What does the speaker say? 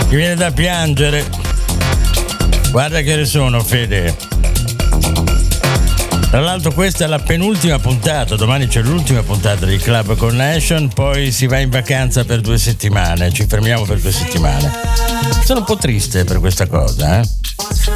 Mi viene da piangere. Guarda che ne sono, Fede. Tra l'altro questa è la penultima puntata, domani c'è l'ultima puntata di Club Connection, poi si va in vacanza per 2 settimane, ci fermiamo per 2 settimane. Sono un po' triste per questa cosa,